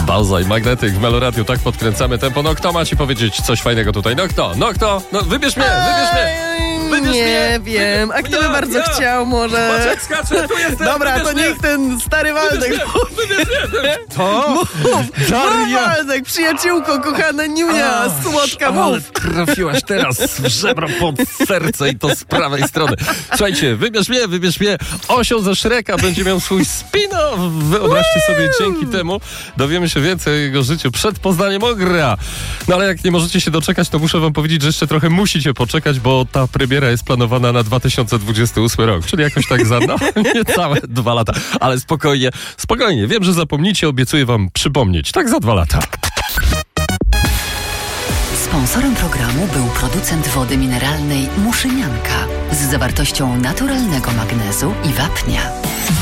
Bauza i Magnetyk w Meloradiu, tak podkręcamy tempo. No kto ma ci powiedzieć coś fajnego tutaj? No kto? No wybierz mnie! Nie wiem. A kto by bardzo chciał może? Maciek skacze, tu jestem! Dobra, to niech ten stary Waldek. To? Daria! Waldek, przyjaciółko, kochana Niunia, słodka, ale mów. trafiłaś teraz w żebro pod serce i to z prawej strony. Słuchajcie, wybierz mnie. Osioł ze Shreka będzie miał swój spin-off. Wyobraźcie sobie, dzięki temu dowiemy się więcej o jego życiu przed Poznaniem Ogra. No ale jak nie możecie się doczekać, to muszę wam powiedzieć, że jeszcze trochę musicie poczekać, bo ta premiera jest planowana na 2028 rok, czyli jakoś tak za niecałe 2 lata. Ale spokojnie. Wiem, że zapomnicie, obiecuję wam przypomnieć. Tak za 2 lata. Sponsorem programu był producent wody mineralnej Muszynianka z zawartością naturalnego magnezu i wapnia.